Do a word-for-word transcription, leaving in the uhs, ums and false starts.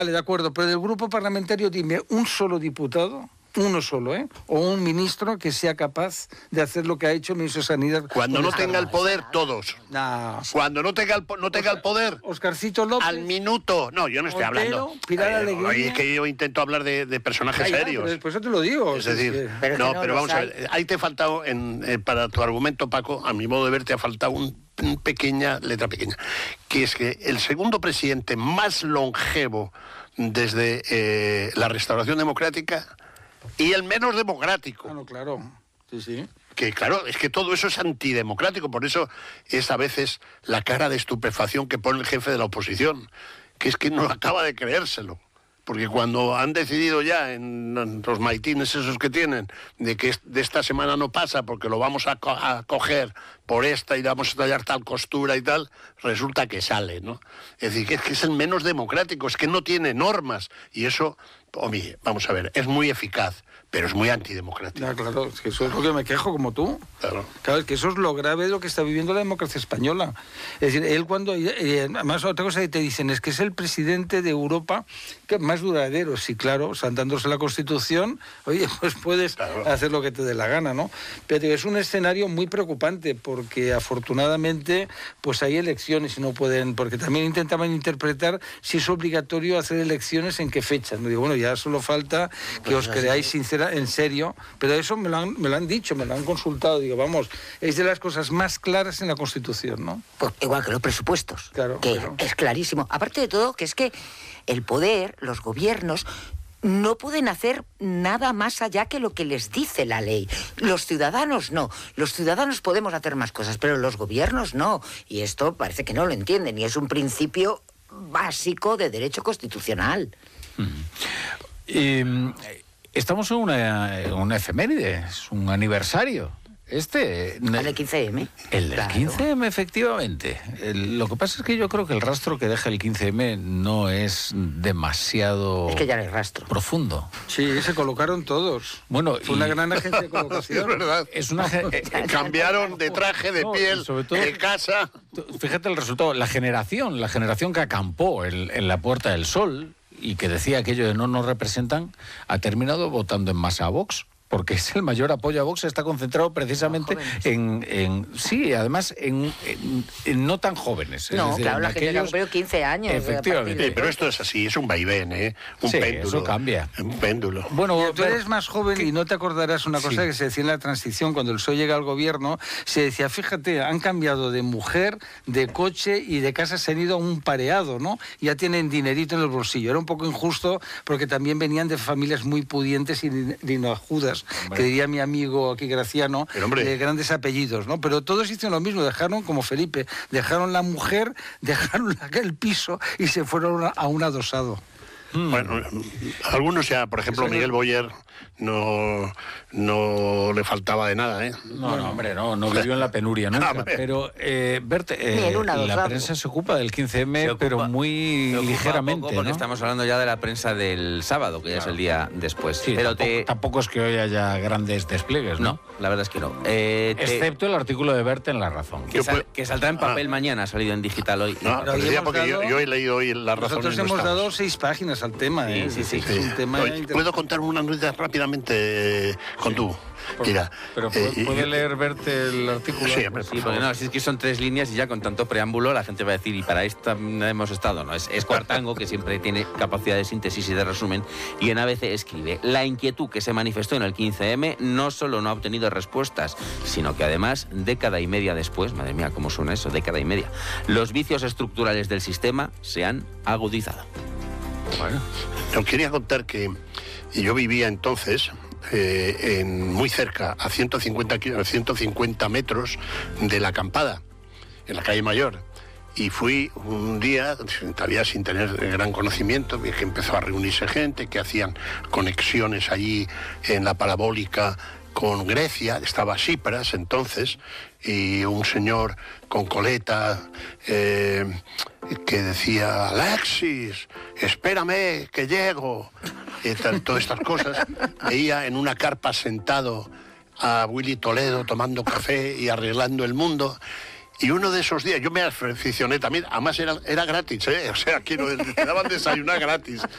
Vale, de acuerdo, pero del grupo parlamentario dime un solo diputado, uno solo, ¿eh? O un ministro que sea capaz de hacer lo que ha hecho el ministro de Sanidad. Cuando no tenga el poder, todos. No. Cuando no tenga el, no tenga el poder. Oscarcito López. Al minuto. No, yo no estoy Otero, hablando. Pilar Alegría. Oye, es que yo intento hablar de, de personajes Ya, ya, serios. pero por eso te lo digo. Es decir, que... pero no, que no pero vamos hay. a ver. Ahí te ha faltado, en, eh, para tu argumento, Paco, a mi modo de ver, te ha faltado un, un pequeña, letra pequeña, que es que el segundo presidente más longevo desde eh, la restauración democrática y el menos democrático. Ah, no, claro. Sí, sí. Que claro, es que todo eso es antidemocrático, por eso es a veces la cara de estupefacción que pone el jefe de la oposición, que es que no acaba de creérselo. Porque cuando han decidido ya en los maitines esos que tienen, de que de esta semana no pasa porque lo vamos a, co a coger por esta y vamos a tallar tal costura y tal, resulta que sale, ¿no? Es decir, que es, que es el menos democrático, es que no tiene normas. Y eso, oye, vamos a ver, es muy eficaz, pero es muy antidemocrático. Ya, claro, es que eso es lo que me quejo, como tú. Claro. Claro, es que eso es lo grave de lo que está viviendo la democracia española. Es decir, él cuando... Eh, además, otra cosa que te dicen es que es el presidente de Europa que más duradero. Sí, claro, saltándose la Constitución, oye, pues puedes claro. hacer lo que te dé la gana, ¿no? Pero es un escenario muy preocupante porque afortunadamente pues hay elecciones y no pueden... Porque también intentaban interpretar si es obligatorio hacer elecciones en qué fechas. Me digo, bueno, ya solo falta que os creáis sinceramente en serio, pero eso me lo, han, me lo han dicho, me lo han consultado, digo, vamos, es de las cosas más claras en la Constitución, ¿no? Pues igual que los presupuestos, claro, que claro. es clarísimo. Aparte de todo, que es que el poder, los gobiernos, no pueden hacer nada más allá que lo que les dice la ley. Los ciudadanos no. Los ciudadanos podemos hacer más cosas, pero los gobiernos no. Y esto parece que no lo entienden, y es un principio básico de derecho constitucional. Mm. Y... Estamos en una, una efeméride, es un aniversario. Este... El del quince eme. El del claro. quince eme, efectivamente. El, lo que pasa es que yo creo que el rastro que deja el quince eme no es demasiado... Es que ya no hay rastro. Profundo. Sí, se colocaron todos. Bueno, Fue y... una gran agencia de colocación. Es verdad. Es una... Eh, cambiaron de traje, de no, piel, sobre todo, de casa. Fíjate el resultado. La generación, la generación que acampó en, en la Puerta del Sol y que decía aquello de no nos representan, ha terminado votando en masa a Vox, porque es el mayor apoyo a Vox, está concentrado precisamente en, en... Sí, además, en, en, en no tan jóvenes. No, es decir, claro, la aquellos, gente que ha cumplido quince años. Efectivamente. Sí, pero esto es así, es un vaivén, ¿eh? Un sí, péndulo. eso cambia. Un péndulo. Bueno, Mira, tú eres más joven ¿qué? Y no te acordarás una cosa sí. que se decía en la transición, cuando el P S O E llega al gobierno, se decía, fíjate, han cambiado de mujer, de coche y de casa, se han ido a un pareado, ¿no? Ya tienen dinerito en el bolsillo. Era un poco injusto porque también venían de familias muy pudientes y dinojudas, que diría mi amigo aquí Graciano, de grandes apellidos, ¿no? Pero todos hicieron lo mismo, dejaron, como Felipe, dejaron la mujer, dejaron el piso y se fueron a un adosado. Bueno, algunos ya, por ejemplo, Miguel Boyer no, no le faltaba de nada, ¿eh? No, no, hombre, no, no vivió en la penuria nunca. No, pero, eh, Berta, eh, la prensa se ocuca del quince eme, ocupa, pero muy ligeramente, poco porque ¿no? Estamos hablando ya de la prensa del sábado, que ya claro. es el día después. Sí, pero tampoco, te... tampoco es que hoy haya grandes despliegues, ¿no? No, la verdad es que no. Eh, Excepto te... el artículo de Berta en La Razón. Que, sal, que saldrá en papel ah. mañana, ha salido en digital hoy. No, pero decía porque dado, yo, yo he leído hoy La Razón. Nosotros hemos no dado seis páginas al tema, ¿eh? Sí, sí, sí. Es un tema Oye, ¿puedo contar una noticia rápidamente eh, con sí. tú? Por, Mira, pero eh, ¿puede leer Verte el artículo? Sí, hombre, sí, porque no, si es que son tres líneas y ya con tanto preámbulo la gente va a decir, y para esta hemos estado, no, es, es Cuartango, que siempre tiene capacidad de síntesis y de resumen, y en A B C escribe, la inquietud que se manifestó en el quince eme no solo no ha obtenido respuestas, sino que además, década y media después, madre mía, cómo suena eso, década y media, los vicios estructurales del sistema se han agudizado. Bueno, os quería contar que yo vivía entonces eh, en, muy cerca, a ciento cincuenta metros de la acampada, en la calle Mayor. Y fui un día, todavía sin tener gran conocimiento, vi que empezó a reunirse gente, que hacían conexiones allí en la parabólica con Grecia, estaba Tsipras entonces, y un señor con coleta eh, que decía, Alexis, espérame que llego, y tal, todas estas cosas. Veía en una carpa sentado a Willy Toledo tomando café y arreglando el mundo. Y uno de esos días, yo me aficioné también, además era, era gratis, ¿eh? O sea, quiero, te daban desayunar gratis.